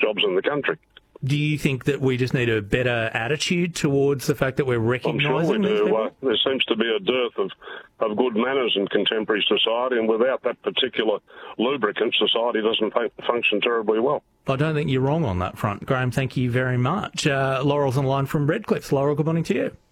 jobs in the country. Do you think that we just need a better attitude towards the fact that we're recognising I'm sure we these do. people? There seems to be a dearth of good manners in contemporary society, and without that particular lubricant, society doesn't function terribly well. I don't think you're wrong on that front. Graham, thank you very much. Laurel's on the line from Redcliffe. Laurel, good morning to you.